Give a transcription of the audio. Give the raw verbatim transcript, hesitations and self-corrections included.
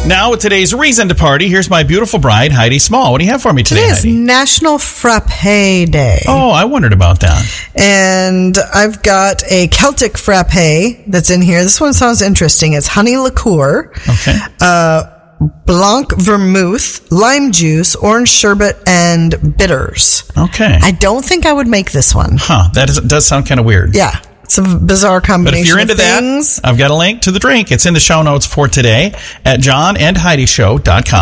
Now, with today's reason to party, here's my beautiful bride, Heidi Small. What do you have for me today, Today is Heidi? National Frappe Day. Oh, I wondered about that. And I've got a Celtic frappe that's in here. This one sounds interesting. It's honey liqueur, Okay. uh, blanc vermouth, lime juice, orange sherbet, and bitters. Okay. I don't think I would make this one. Huh. That is, does sound kind of weird. Yeah. It's a bizarre But combination if you're into of things. that, I've got a link to the drink. It's in the show notes for today at john and heidi show dot com.